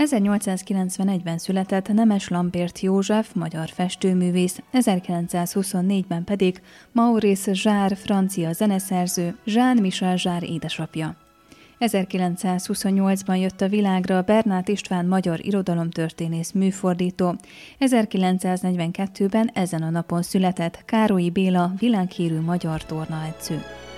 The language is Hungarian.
1891-ben született Nemes Lampért József, magyar festőművész, 1924-ben pedig Maurice Jarre, francia zeneszerző, Jean-Michel Jarre édesapja. 1928-ban jött a világra Bernát István magyar irodalomtörténész műfordító, 1942-ben ezen a napon született Károlyi Béla világhírű magyar tornaedző.